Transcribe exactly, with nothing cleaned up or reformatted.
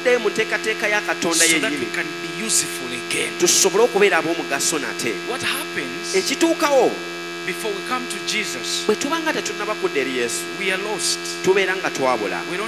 okuddayo mu nteekateeka ya Katonda so that we yennyini can be useful again. tusobole okubeera ab'omugaso nate. What happens Ekituukawo before we come to Jesus? bwe tuba nga tetunnaba kudda eri Yesu We are lost. tubeera nga twabula. We don't